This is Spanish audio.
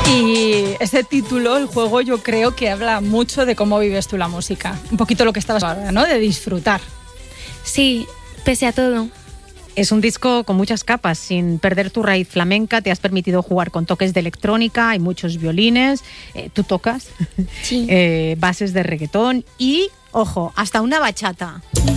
Y ese título, el juego, yo creo que habla mucho de cómo vives tú la música. Un poquito lo que estabas ahora, ¿no? De disfrutar. Sí, pese a todo. Es un disco con muchas capas. Sin perder tu raíz flamenca, te has permitido jugar con toques de electrónica, hay muchos violines, tú tocas, Sí. bases de reggaetón y, ojo, hasta una bachata.